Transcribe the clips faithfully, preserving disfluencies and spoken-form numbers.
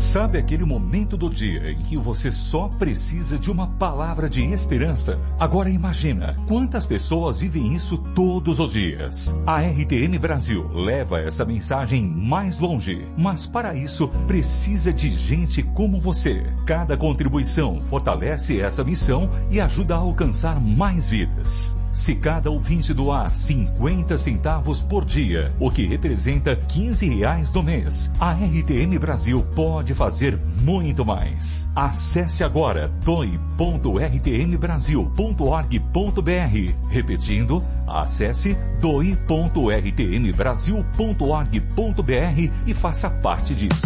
Sabe aquele momento do dia em que você só precisa de uma palavra de esperança? Agora imagina quantas pessoas vivem isso todos os dias. A R T M Brasil leva essa mensagem mais longe, mas para isso precisa de gente como você. Cada contribuição fortalece essa missão e ajuda a alcançar mais vidas. Se cada ouvinte doar cinquenta centavos por dia, o que representa quinze reais no mês, a R T M Brasil pode fazer muito mais. Acesse agora doe ponto r t m brasil ponto org ponto b r. Repetindo, acesse doe ponto r t m brasil ponto org ponto b r e faça parte disso.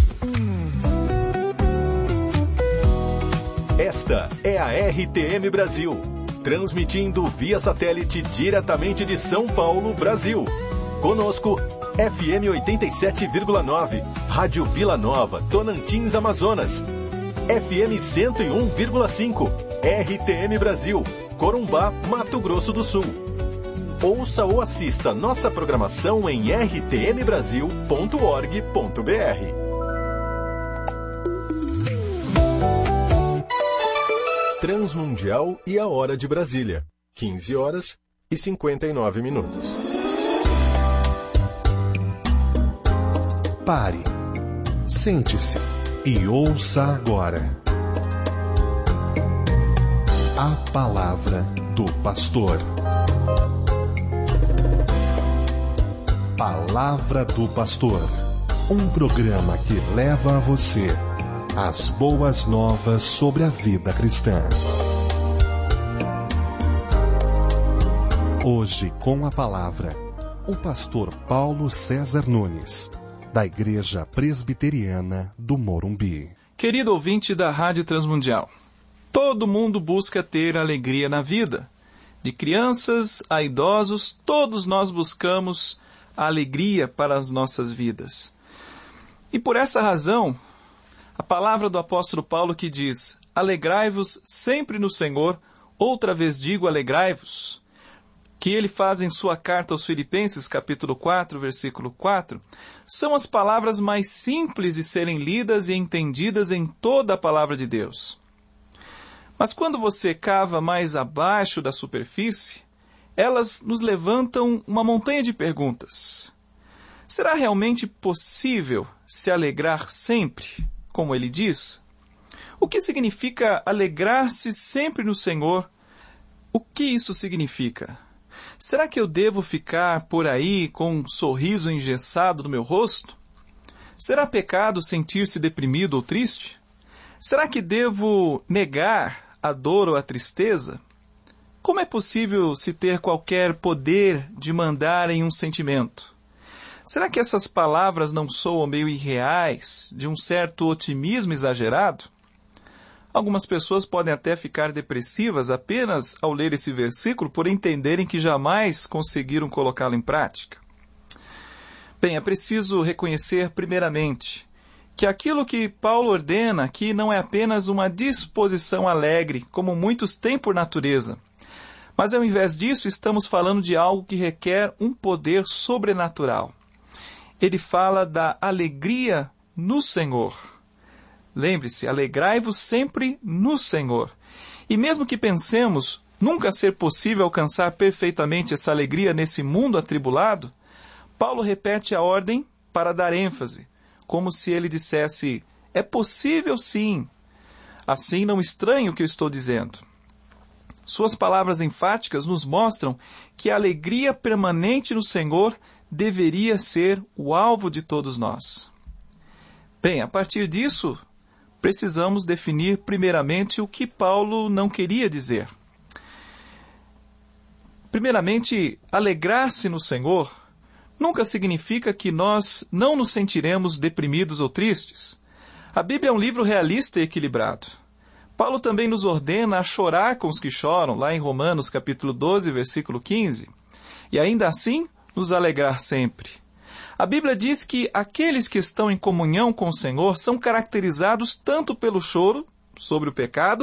Esta é a R T M Brasil, transmitindo via satélite diretamente de São Paulo, Brasil. Conosco, F M oitenta e sete vírgula nove, Rádio Vila Nova, Tonantins, Amazonas. F M cento e um vírgula cinco, R T M Brasil, Corumbá, Mato Grosso do Sul. Ouça ou assista nossa programação em r t m brasil ponto org ponto b r. Transmundial e a hora de Brasília, quinze horas e cinquenta e nove minutos. Pare, sente-se e ouça agora a palavra do pastor. Palavra do Pastor, um programa que leva a você as boas novas sobre a vida cristã. Hoje, com a palavra, o pastor Paulo César Nunes, da Igreja Presbiteriana do Morumbi. Querido ouvinte da Rádio Transmundial, todo mundo busca ter alegria na vida. De crianças a idosos, todos nós buscamos a alegria para as nossas vidas. E por essa razão, a palavra do apóstolo Paulo que diz: alegrai-vos sempre no Senhor, outra vez digo alegrai-vos, que ele faz em sua carta aos Filipenses, capítulo quatro, versículo quatro, são as palavras mais simples de serem lidas e entendidas em toda a palavra de Deus. Mas quando você cava mais abaixo da superfície, elas nos levantam uma montanha de perguntas. Será realmente possível se alegrar sempre, como ele diz? O que significa alegrar-se sempre no Senhor? O que isso significa? Será que eu devo ficar por aí com um sorriso engessado no meu rosto? Será pecado sentir-se deprimido ou triste? Será que devo negar a dor ou a tristeza? Como é possível se ter qualquer poder de mandar em um sentimento? Será que essas palavras não soam meio irreais, de um certo otimismo exagerado? Algumas pessoas podem até ficar depressivas apenas ao ler esse versículo por entenderem que jamais conseguiram colocá-lo em prática. Bem, é preciso reconhecer primeiramente que aquilo que Paulo ordena aqui não é apenas uma disposição alegre, como muitos têm por natureza, mas ao invés disso estamos falando de algo que requer um poder sobrenatural. Ele fala da alegria no Senhor. Lembre-se, alegrai-vos sempre no Senhor. E mesmo que pensemos nunca ser possível alcançar perfeitamente essa alegria nesse mundo atribulado, Paulo repete a ordem para dar ênfase, como se ele dissesse: é possível sim. Assim não estranhe o que eu estou dizendo. Suas palavras enfáticas nos mostram que a alegria permanente no Senhor deveria ser o alvo de todos nós. Bem, a partir disso, precisamos definir primeiramente o que Paulo não queria dizer. Primeiramente, alegrar-se no Senhor nunca significa que nós não nos sentiremos deprimidos ou tristes. A Bíblia é um livro realista e equilibrado. Paulo também nos ordena a chorar com os que choram, lá em Romanos capítulo doze, versículo quinze. E ainda assim, nos alegrar sempre. A Bíblia diz que aqueles que estão em comunhão com o Senhor são caracterizados tanto pelo choro sobre o pecado,